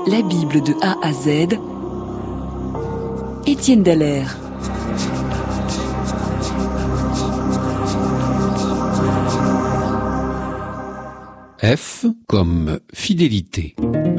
La Bible de A à Z, Étienne Dallaire. F comme fidélité.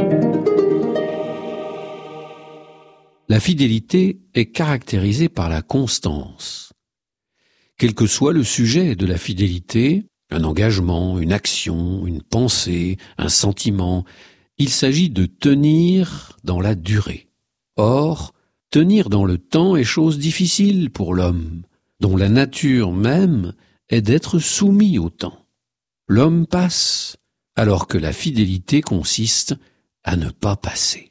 La fidélité est caractérisée par la constance. Quel que soit le sujet de la fidélité, un engagement, une action, une pensée, un sentiment, il s'agit de tenir dans la durée. Or, tenir dans le temps est chose difficile pour l'homme, dont la nature même est d'être soumis au temps. L'homme passe, alors que la fidélité consiste à ne pas passer.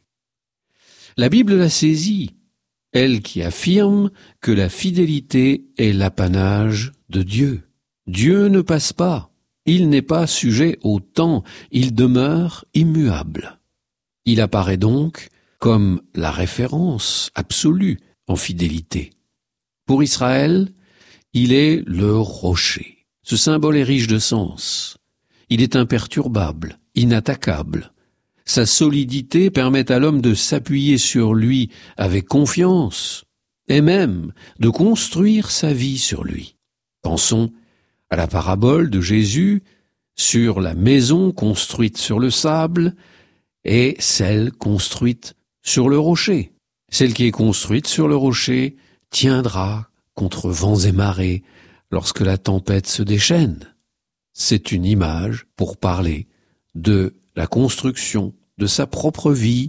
La Bible la saisit, elle qui affirme que la fidélité est l'apanage de Dieu. Dieu ne passe pas, il n'est pas sujet au temps, il demeure immuable. Il apparaît donc comme la référence absolue en fidélité. Pour Israël, il est le rocher. Ce symbole est riche de sens. Il est imperturbable, inattaquable. Sa solidité permet à l'homme de s'appuyer sur lui avec confiance et même de construire sa vie sur lui. Pensons à la parabole de Jésus sur la maison construite sur le sable et celle construite sur le rocher. Celle qui est construite sur le rocher tiendra contre vents et marées lorsque la tempête se déchaîne. C'est une image pour parler de la construction de sa propre vie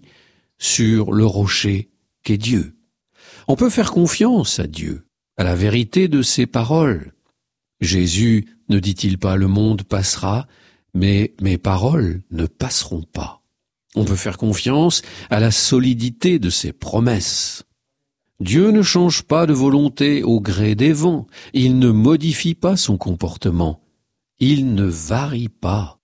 sur le rocher qu'est Dieu. On peut faire confiance à Dieu, à la vérité de ses paroles. Jésus ne dit-il pas « le monde passera, mais mes paroles ne passeront pas ». On peut faire confiance à la solidité de ses promesses. Dieu ne change pas de volonté au gré des vents, il ne modifie pas son comportement. Il ne varie pas.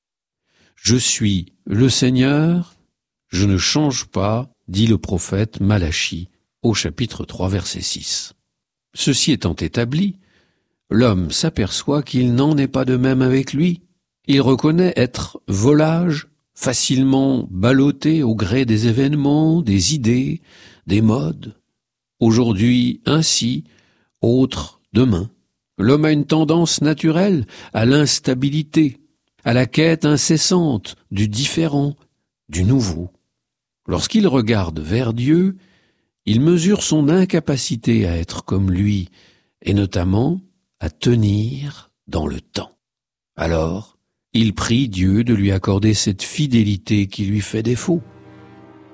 Je suis le Seigneur, je ne change pas, dit le prophète Malachie au chapitre 3, verset 6. Ceci étant établi, l'homme s'aperçoit qu'il n'en est pas de même avec lui. Il reconnaît être volage, facilement ballotté au gré des événements, des idées, des modes. Aujourd'hui ainsi, autre demain. L'homme a une tendance naturelle à l'instabilité, à la quête incessante du différent, du nouveau. Lorsqu'il regarde vers Dieu, il mesure son incapacité à être comme lui, et notamment à tenir dans le temps. Alors, il prie Dieu de lui accorder cette fidélité qui lui fait défaut.